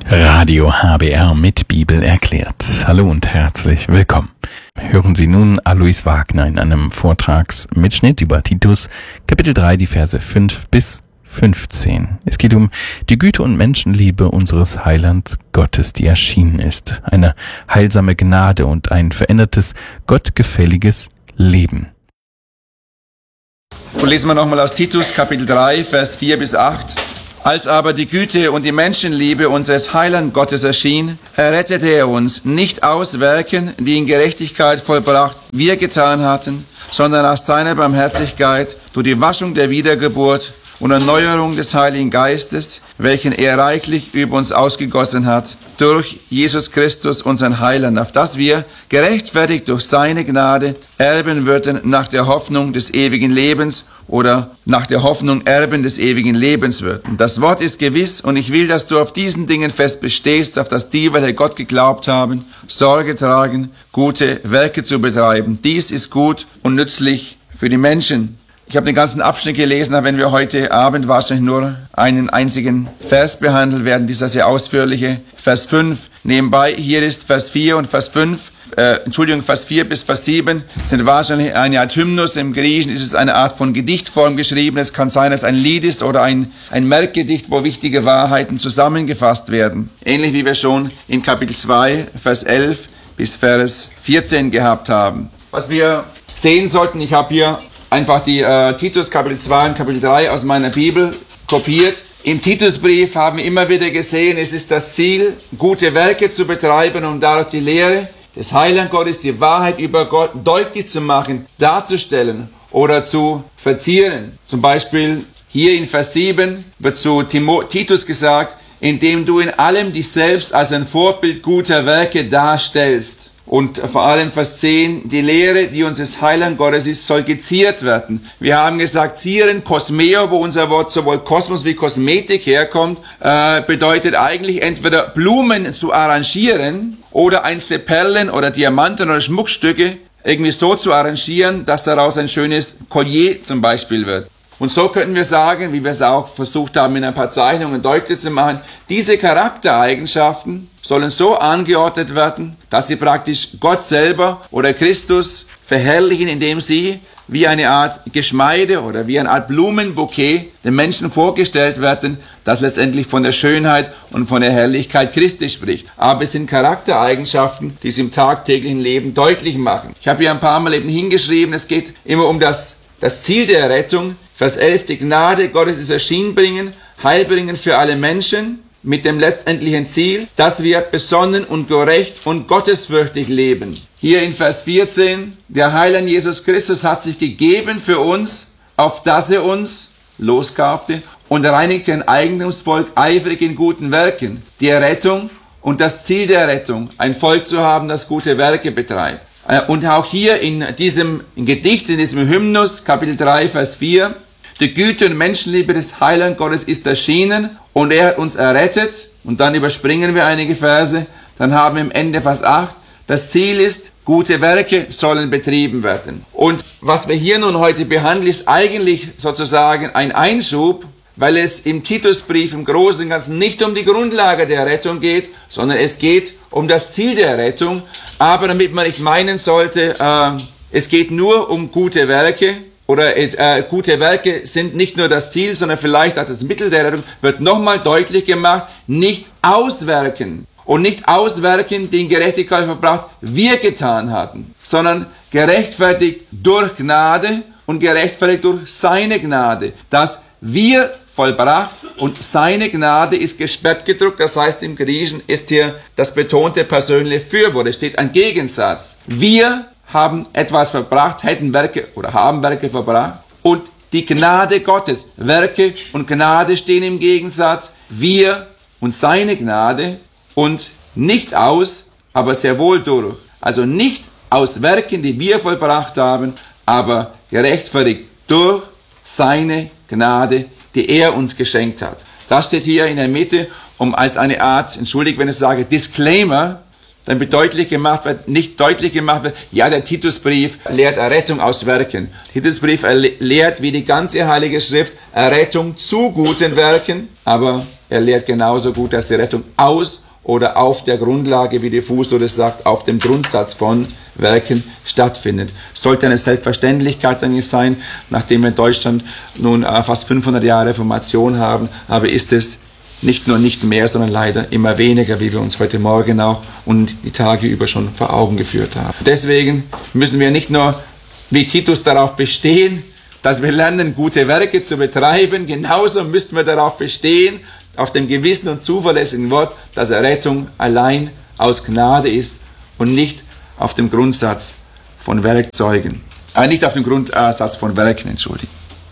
Radio HBR mit Bibel erklärt. Hallo und herzlich willkommen. Hören Sie nun Alois Wagner in einem Vortragsmitschnitt über Titus, Kapitel 3, die Verse 5 bis 15. Es geht um die Güte und Menschenliebe unseres Heilands Gottes, die erschienen ist. Eine heilsame Gnade und ein verändertes, gottgefälliges Leben. Und lesen wir nochmal aus Titus, Kapitel 3, Vers 4 bis 8. Als aber die Güte und die Menschenliebe unseres Heiland Gottes erschien, errettete er uns nicht aus Werken, die in Gerechtigkeit vollbracht wir getan hatten, sondern aus seiner Barmherzigkeit durch die Waschung der Wiedergeburt und Erneuerung des Heiligen Geistes, welchen er reichlich über uns ausgegossen hat, durch Jesus Christus, unseren Heiland, auf dass wir, gerechtfertigt durch seine Gnade, Erben würden nach der Hoffnung des ewigen Lebens oder nach der Hoffnung Erben des ewigen Lebens würden. Das Wort ist gewiss und ich will, dass du auf diesen Dingen fest bestehst, auf dass die, welche Gott geglaubt haben, Sorge tragen, gute Werke zu betreiben. Dies ist gut und nützlich für die Menschen. Ich habe den ganzen Abschnitt gelesen, aber wenn wir heute Abend wahrscheinlich nur einen einzigen Vers behandeln werden, dieser sehr ausführliche Vers 5. Nebenbei, hier ist Vers 4 und Vers 5. Vers 4 bis Vers 7 sind wahrscheinlich eine Art Hymnus. Im Griechischen ist es eine Art von Gedichtform geschrieben. Es kann sein, dass es ein Lied ist oder ein Merkgedicht, wo wichtige Wahrheiten zusammengefasst werden. Ähnlich wie wir schon in Kapitel 2, Vers 11 bis Vers 14 gehabt haben. Was wir sehen sollten, ich habe hier einfach die Titus Kapitel 2 und Kapitel 3 aus meiner Bibel kopiert. Im Titusbrief haben wir immer wieder gesehen, es ist das Ziel, gute Werke zu betreiben und dadurch die Lehre des Heiland Gottes, die Wahrheit über Gott deutlich zu machen, darzustellen oder zu verzieren. Zum Beispiel hier in Vers 7 wird zu Titus gesagt, indem du in allem dich selbst als ein Vorbild guter Werke darstellst. Und vor allem Vers 10, die Lehre, die unseres Heiland Gottes ist, soll geziert werden. Wir haben gesagt, zieren, Kosmeo, wo unser Wort sowohl Kosmos wie Kosmetik herkommt, bedeutet eigentlich entweder Blumen zu arrangieren oder einzelne Perlen oder Diamanten oder Schmuckstücke irgendwie so zu arrangieren, dass daraus ein schönes Collier zum Beispiel wird. Und so könnten wir sagen, wie wir es auch versucht haben, in ein paar Zeichnungen deutlich zu machen, diese Charaktereigenschaften sollen so angeordnet werden, dass sie praktisch Gott selber oder Christus verherrlichen, indem sie wie eine Art Geschmeide oder wie eine Art Blumenbouquet den Menschen vorgestellt werden, das letztendlich von der Schönheit und von der Herrlichkeit Christi spricht. Aber es sind Charaktereigenschaften, die es im tagtäglichen Leben deutlich machen. Ich habe hier ein paar Mal eben hingeschrieben, es geht immer um das Ziel der Rettung. Vers 11, die Gnade Gottes ist erschienen bringen, Heilbringen für alle Menschen, mit dem letztendlichen Ziel, dass wir besonnen und gerecht und gottesfürchtig leben. Hier in Vers 14, der Heiland Jesus Christus hat sich gegeben für uns, auf dass er uns loskaufte und reinigte ein Eigentumsvolk eifrig in guten Werken. Die Errettung und das Ziel der Rettung, ein Volk zu haben, das gute Werke betreibt. Und auch hier in diesem Gedicht, in diesem Hymnus, Kapitel 3, Vers 4, die Güte und Menschenliebe des Heiland Gottes ist erschienen und er hat uns errettet. Und dann überspringen wir einige Verse. Dann haben wir im Ende Vers 8, das Ziel ist, gute Werke sollen betrieben werden. Und was wir hier nun heute behandeln, ist eigentlich sozusagen ein Einschub, weil es im Titusbrief im Großen und Ganzen nicht um die Grundlage der Rettung geht, sondern es geht um das Ziel der Rettung. Aber damit man nicht meinen sollte, es geht nur um gute Werke, oder gute Werke sind nicht nur das Ziel, sondern vielleicht auch das Mittel der Rettung, wird nochmal deutlich gemacht, nicht auswirken und nicht auswirken, die in Gerechtigkeit verbracht wir getan hatten, sondern gerechtfertigt durch Gnade und gerechtfertigt durch seine Gnade, dass wir vollbracht und seine Gnade ist gesperrt gedruckt, das heißt im Griechischen ist hier das betonte persönliche Fürwort, es steht ein Gegensatz. Wir haben etwas verbracht, hätten Werke oder haben Werke verbracht und die Gnade Gottes, Werke und Gnade stehen im Gegensatz, wir und seine Gnade und nicht aus, aber sehr wohl durch. Also nicht aus Werken, die wir vollbracht haben, aber gerechtfertigt durch seine Gnade, die er uns geschenkt hat. Das steht hier in der Mitte, um als eine Art, entschuldigt, wenn ich sage, Disclaimer, dann wird nicht deutlich gemacht wird, ja, der Titusbrief lehrt Errettung aus Werken. Der Titusbrief lehrt, wie die ganze Heilige Schrift, Errettung zu guten Werken, aber er lehrt genauso gut, dass die Rettung aus oder auf der Grundlage, wie die Fußnote sagt, auf dem Grundsatz von Werken stattfindet. Sollte eine Selbstverständlichkeit eigentlich sein, nachdem wir in Deutschland nun fast 500 Jahre Reformation haben, aber ist es nicht nur nicht mehr, sondern leider immer weniger, wie wir uns heute Morgen auch und die Tage über schon vor Augen geführt haben. Deswegen müssen wir nicht nur wie Titus darauf bestehen, dass wir lernen, gute Werke zu betreiben, genauso müssten wir darauf bestehen, auf dem gewissen und zuverlässigen Wort, dass Errettung allein aus Gnade ist und nicht auf dem Grundsatz von Werkzeugen. Nicht auf dem Grundsatz von Werken, entschuldigen.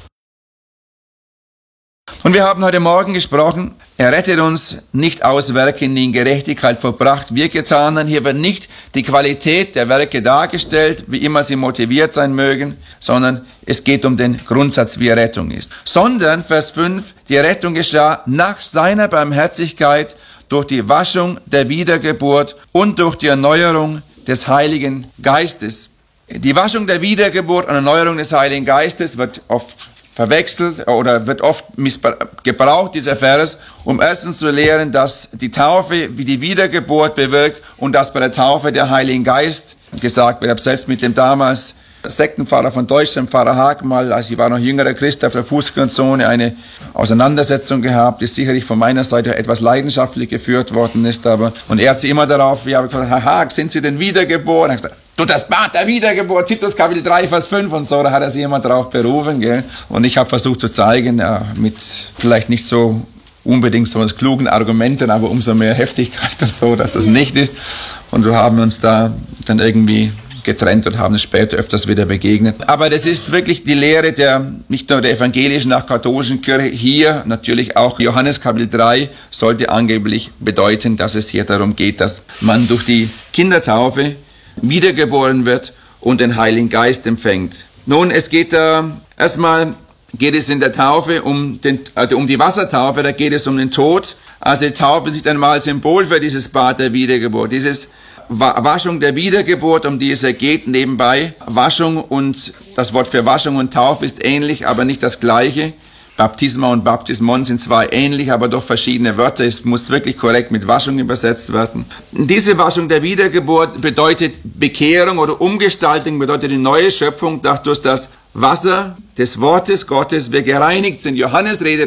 Und wir haben heute Morgen gesprochen, er rettet uns nicht aus Werken, die in Gerechtigkeit vollbracht wir getan haben. Hier wird nicht die Qualität der Werke dargestellt, wie immer sie motiviert sein mögen, sondern es geht um den Grundsatz, wie Rettung ist. Sondern, Vers 5, die Rettung geschah nach seiner Barmherzigkeit durch die Waschung der Wiedergeburt und durch die Erneuerung des Heiligen Geistes. Die Waschung der Wiedergeburt und Erneuerung des Heiligen Geistes wird oft verwechselt oder wird oft gebraucht, dieser Vers, um erstens zu lehren, dass die Taufe wie die Wiedergeburt bewirkt und dass bei der Taufe der Heilige Geist gesagt wird. Ich habe selbst mit dem damals Sektenpfarrer von Deutschland, Pfarrer Haag, mal, als ich war noch jüngerer Christ auf der Fußgängerzone, eine Auseinandersetzung gehabt, die sicherlich von meiner Seite etwas leidenschaftlich geführt worden ist, und er hat sie immer darauf, ich habe gefragt, Herr Haag, sind Sie denn wiedergeboren? Er hat gesagt, du, das Bad der Wiedergeburt, Titus Kapitel 3, Vers 5 und so, da hat er sich immer darauf berufen, gell? Und ich habe versucht zu zeigen, mit vielleicht nicht so unbedingt so klugen Argumenten, aber umso mehr Heftigkeit und so, dass das nicht ist. Und so haben wir uns da dann irgendwie getrennt und haben es später öfters wieder begegnet. Aber das ist wirklich die Lehre der, nicht nur der evangelischen, auch katholischen Kirche. Hier natürlich auch Johannes Kapitel 3 sollte angeblich bedeuten, dass es hier darum geht, dass man durch die Kindertaufe wiedergeboren wird und den Heiligen Geist empfängt. Nun, es geht erstmal geht es in der Taufe um die Wassertaufe, da geht es um den Tod. Also die Taufe ist nicht einmal Symbol für dieses Bad der Wiedergeburt. Dieses Waschung der Wiedergeburt, um die es geht, nebenbei. Waschung und das Wort für Waschung und Taufe ist ähnlich, aber nicht das gleiche. Baptisma und Baptismon sind zwar ähnlich, aber doch verschiedene Wörter. Es muss wirklich korrekt mit Waschung übersetzt werden. Diese Waschung der Wiedergeburt bedeutet Bekehrung oder Umgestaltung, bedeutet die neue Schöpfung, durch das Wasser des Wortes Gottes wir gereinigt sind. Johannes redet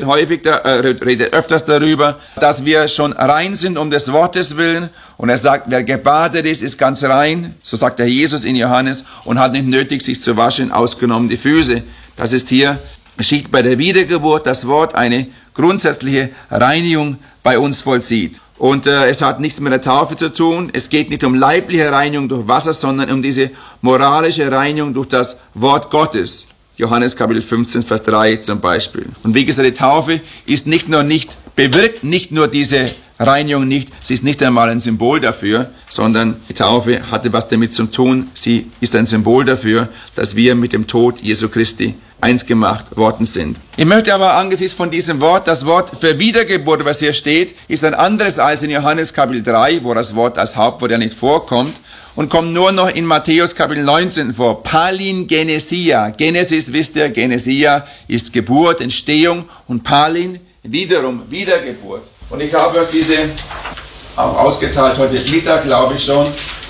öfters darüber, dass wir schon rein sind um des Wortes willen. Und er sagt, wer gebadet ist, ist ganz rein. So sagt der Jesus in Johannes und hat nicht nötig, sich zu waschen, ausgenommen die Füße. Das ist hier, geschieht bei der Wiedergeburt, das Wort eine grundsätzliche Reinigung bei uns vollzieht. Und es hat nichts mit der Taufe zu tun. Es geht nicht um leibliche Reinigung durch Wasser, sondern um diese moralische Reinigung durch das Wort Gottes. Johannes Kapitel 15, Vers 3 zum Beispiel. Und wie gesagt, die Taufe ist bewirkt nicht nur diese Reinigung nicht, sie ist nicht einmal ein Symbol dafür, sondern die Taufe hatte was damit zu tun. Sie ist ein Symbol dafür, dass wir mit dem Tod Jesu Christi eins gemacht worden sind. Ich möchte aber angesichts von diesem Wort, das Wort für Wiedergeburt, was hier steht, ist ein anderes als in Johannes Kapitel 3, wo das Wort als Hauptwort ja nicht vorkommt und kommt nur noch in Matthäus Kapitel 19 vor. Palingenesia. Genesis, wisst ihr, Genesia ist Geburt, Entstehung und Palin wiederum Wiedergeburt. Und ich habe euch diese auch ausgeteilt heute Mittag, glaube ich schon,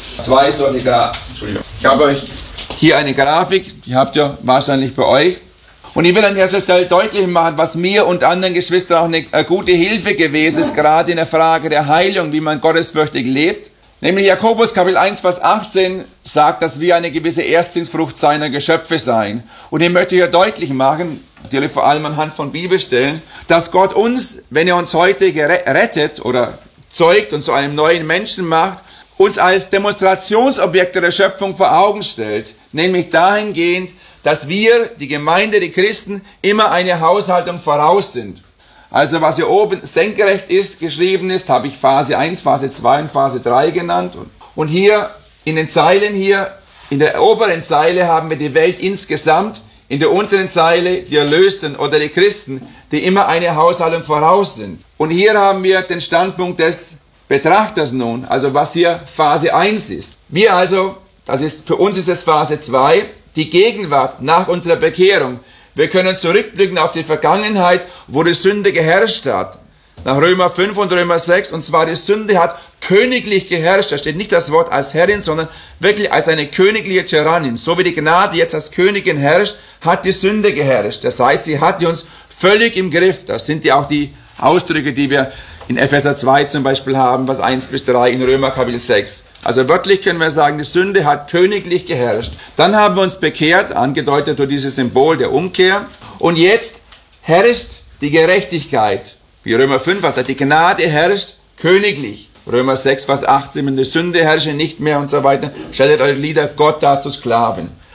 2 solche Grafiken. Entschuldigung. Ich habe euch hier eine Grafik, die habt ihr wahrscheinlich bei euch. Und ich will an dieser Stelle deutlich machen, was mir und anderen Geschwistern auch eine gute Hilfe gewesen ist, gerade in der Frage der Heilung, wie man gottesfürchtig lebt. Nämlich Jakobus Kapitel 1, Vers 18 sagt, dass wir eine gewisse Erstlingsfrucht seiner Geschöpfe seien. Und ich möchte hier deutlich machen, natürlich vor allem anhand von Bibelstellen, dass Gott uns, wenn er uns heute rettet oder zeugt und zu einem neuen Menschen macht, uns als Demonstrationsobjekte der Schöpfung vor Augen stellt. Nämlich dahingehend, dass wir, die Gemeinde, die Christen, immer eine Haushaltung voraus sind. Also was hier oben senkrecht ist, geschrieben ist, habe ich Phase 1, Phase 2 und Phase 3 genannt. Und hier in den Zeilen hier, in der oberen Zeile haben wir die Welt insgesamt, in der unteren Zeile die Erlösten oder die Christen, die immer eine Haushaltung voraus sind. Und hier haben wir den Standpunkt des Betrachters nun, also was hier Phase 1 ist. Wir also, für uns ist es Phase 2, die Gegenwart nach unserer Bekehrung. Wir können zurückblicken auf die Vergangenheit, wo die Sünde geherrscht hat. nach Römer 5 und Römer 6, und zwar die Sünde hat königlich geherrscht. Da steht nicht das Wort als Herrin, sondern wirklich als eine königliche Tyrannin. So wie die Gnade jetzt als Königin herrscht, hat die Sünde geherrscht. Das heißt, sie hat uns völlig im Griff. Das sind ja auch die Ausdrücke, die wir in Epheser 2 zum Beispiel haben, Vers 1 bis 3, in Römer Kapitel 6. Also wörtlich können wir sagen, die Sünde hat königlich geherrscht. Dann haben wir uns bekehrt, angedeutet durch dieses Symbol der Umkehr. Und jetzt herrscht die Gerechtigkeit. Wie Römer 5, was sagt, die Gnade herrscht königlich. Römer 6, Vers 18, wenn die Sünde herrsche nicht mehr und so weiter, stellt eure Glieder Gott dar zu Sklaven.